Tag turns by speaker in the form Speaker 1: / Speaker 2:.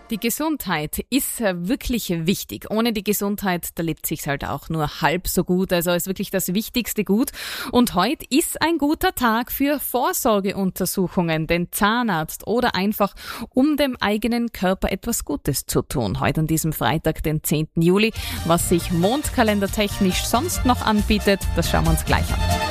Speaker 1: Die Gesundheit ist wirklich wichtig. Ohne die Gesundheit, da lebt sich's halt auch nur halb so gut. Also ist wirklich das wichtigste Gut. Und heute ist ein guter Tag für Vorsorgeuntersuchungen, den Zahnarzt oder einfach, um dem eigenen Körper etwas Gutes zu tun. Heute an diesem Freitag, den 10. Juli. Was sich mondkalendertechnisch sonst noch anbietet, das schauen wir uns gleich an.